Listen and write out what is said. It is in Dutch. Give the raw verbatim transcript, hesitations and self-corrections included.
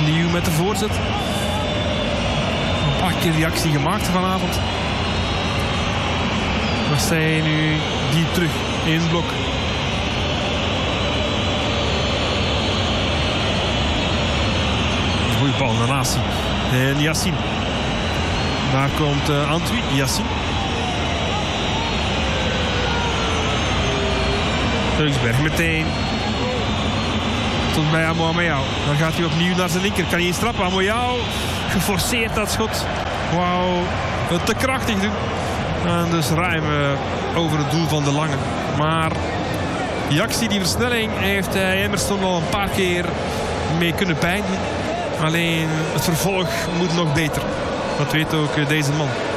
Opnieuw met de voorzet. Een paar keer die actie gemaakt vanavond. Marseille nu diep terug in het blok. Goeie bal naar Nassi. En Yassine. Daar komt uh, Antwi. Yassine. Heusberg meteen. Tot bij Amoyao. Dan gaat hij opnieuw naar zijn linker. Kan hij eens trappen. Amoyao. Geforceerd dat schot. Wauw. Te krachtig doen. En dus ruim uh, over het doel van de Lange. Maar die actie, die versnelling, heeft uh, Emerson al een paar keer mee kunnen pijn doen. Alleen het vervolg moet nog beter. Dat weet ook uh, deze man.